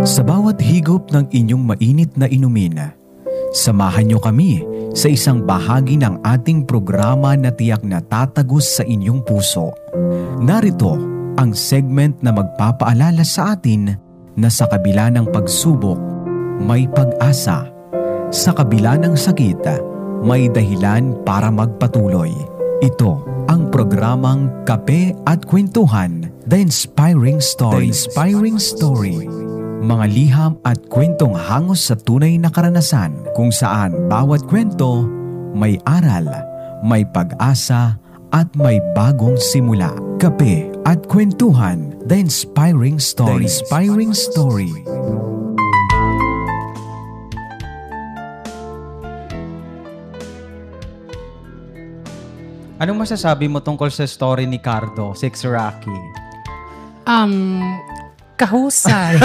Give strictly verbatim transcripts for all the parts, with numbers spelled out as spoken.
Sa bawat higop ng inyong mainit na inumin, samahan niyo kami sa isang bahagi ng ating programa na tiyak na tatagos sa inyong puso. Narito ang segment na magpapaalala sa atin na sa kabila ng pagsubok, may pag-asa. Sa kabila ng sakit, may dahilan para magpatuloy. Ito ang programang Kape at Kwentuhan, The Inspiring Story. The Inspiring Story. Mga liham at kwentong hangos sa tunay na karanasan kung saan bawat kwento may aral, may pag-asa at may bagong simula. Kape at Kwentuhan, The Inspiring Story. The Inspiring Story. Anong masasabi mo tungkol sa story ni Cardo, Six Rocky? Um, kahusay.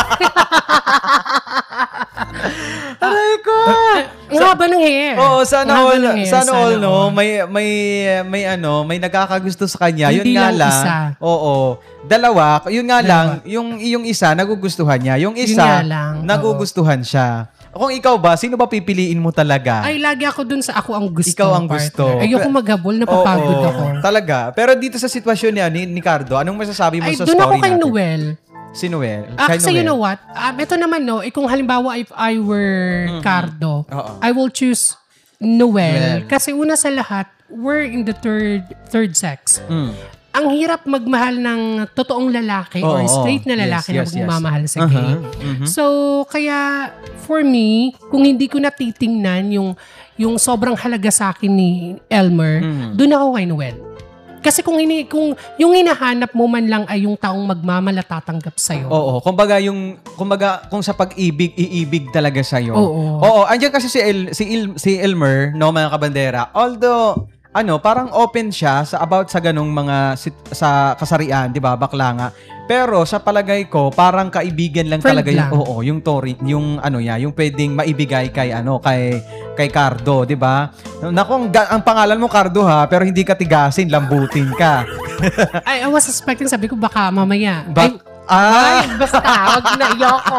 Aray ko! Ang haba ng hair. Oo, sana Ang haba all, ng hair, sana all, no, all. may, may, may ano, may nagkakagusto sa kanya. Hindi yun nga lang lang. isa. Oo. Dalawa, yun nga lang, Dalawa. yung, yung isa, nagugustuhan niya. Yung Yun isa, nga lang, nagugustuhan siya. Kung ikaw ba, sino ba pipiliin mo talaga? Ay, lagi ako dun sa ako ang gusto. Ikaw ang partner. gusto. Ayoko maghabol, napapagod Oo, ako. Talaga. Pero dito sa sitwasyon niya, ni, ni Cardo, anong masasabi mo Ay, sa dun story ako kay natin? Noel. Si Noel. Ah, Kay kasi you Noel. know what? Um, ito naman, no, eh, kung halimbawa if I were Mm-hmm. Cardo, Oo. I will choose Noel. Noel. Kasi una sa lahat, we're in the third third sex. Mm. Ang hirap magmahal ng totoong lalaki Oo, or straight na oo. lalaki Yes, yes, na yes. magmamahal sa Uh-huh. gay. Mhm. So, kaya for me, kung hindi ko natitingnan yung yung sobrang halaga sa akin ni Elmer, Mhm. doon ako kay Noel. Kasi kung ini kung yung hinahanap mo man lang ay yung taong magmamalatatanggap sa iyo. Oo, kumbaga yung kumbaga kung sa pag-ibig, iibig talaga sa iyo. Oo. Oo, andiyan kasi si El, si Il, si Elmer, no, mga kabandera. Although ano, parang open siya sa about sa ganung mga sit- sa kasarian, 'di ba? Bakla nga. Pero sa palagay ko, parang kaibigan lang Friend talaga lang. yung oo, yung tori, yung ano ya, yung pwedeng maibigay kay ano, kay kay Cardo, 'di ba? Naku, ang, ga- ang pangalan mo Cardo ha, pero hindi ka tigasin, lambutin ka. I, I was suspecting, sabi ko baka mamaya. Bak- ay, ah, ay, basta, wag na, ayoko.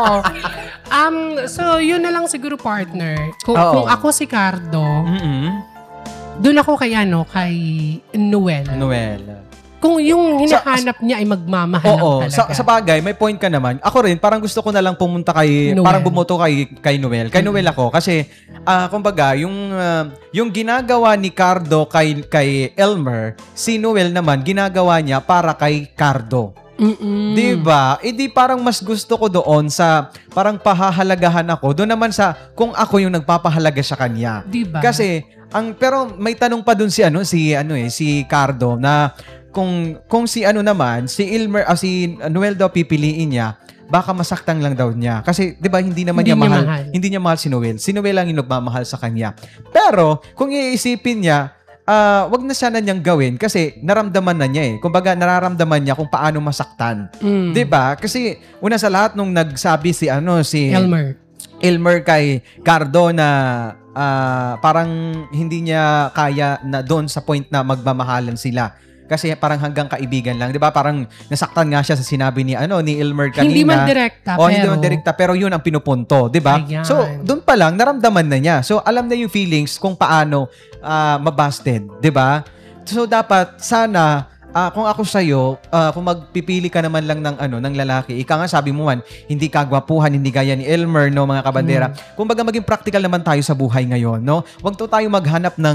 Um, so, yun na lang siguro, partner. Kung, Oo. kung ako si Cardo, mm doon ako kay ano, kay Noel. Noel. Kung yung hinahanap niya ay magmamahal Oo, lang sa, talaga. sa bagay, may point ka naman. Ako rin, parang gusto ko na lang pumunta kay, Noel. parang bumoto kay, kay Noel. Kay Noel ako, kasi, ah kumbaga, yung, ah, yung ginagawa ni Cardo kay, kay Elmer, si Noel naman, ginagawa niya para kay Cardo. Mm-mm. Di ba? Eh di parang mas gusto ko doon sa, parang pahahalagahan ako, doon naman sa, kung ako yung nagpapahalaga sa kanya. Diba? Kasi, ang, pero may tanong pa doon si, ano, si, ano eh, si Cardo, na, kung kung si ano naman, si Elmer, ah, si Noel daw pipiliin niya, baka masaktan lang daw niya. Kasi 'di ba hindi naman Hindi niya niya mahal, mahal. hindi niya mahal si Noel. Si Noel lang yung nagmamahal sa kanya. Pero kung iisipin niya, ah, wag na sana niyang gawin kasi naramdaman na niya eh. Kumbaga nararamdaman niya kung paano masaktan. Mm. 'Di ba? Kasi una sa lahat nung nagsabi si ano si Elmer. Elmer kay Cardo na ah, parang hindi niya kaya na doon sa point na magmamahalan sila. Kasi parang hanggang kaibigan lang, 'di ba? Parang nasaktan nga siya sa sinabi ni ano ni Elmer kanina. Hindi man direkta, O, pero... hindi man direkta, pero 'yun ang pinupunto, 'di ba? Ayan. So, doon pa lang naramdaman na niya. So, alam na yung feelings kung paano ah, mabasted, 'di ba? So, dapat sana ah, kung ako sa iyo, kung magpipili ka naman lang ng ano ng lalaki, ika nga sabi mo man, hindi kagwapuhan, hindi gaya ni Elmer, no, mga kabandera. Mm. Kumbaga maging practical naman tayo sa buhay ngayon, no? Huwag to tayo maghanap ng